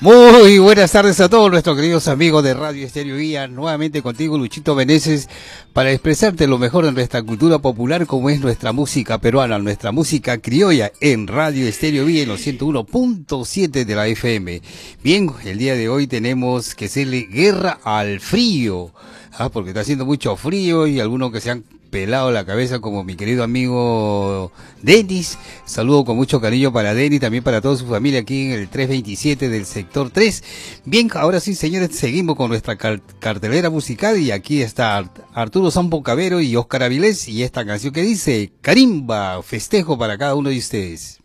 Muy buenas tardes a todos nuestros queridos amigos de Radio Estéreo Vía, nuevamente contigo Luchito Meneses para expresarte lo mejor de nuestra cultura popular como es nuestra música peruana, nuestra música criolla en Radio Estéreo Vía en los 101.7 de la FM. Bien, el día de hoy tenemos que hacerle guerra al frío, porque está haciendo mucho frío y algunos que se han pelado la cabeza como mi querido amigo Denis. Saludo con mucho cariño para Denis, también para toda su familia aquí en el 327 del sector 3. Bien, ahora sí, señores, seguimos con nuestra cartelera musical y aquí está Arturo Sampo Cabero y Óscar Avilés y esta canción que dice Carimba, festejo para cada uno de ustedes.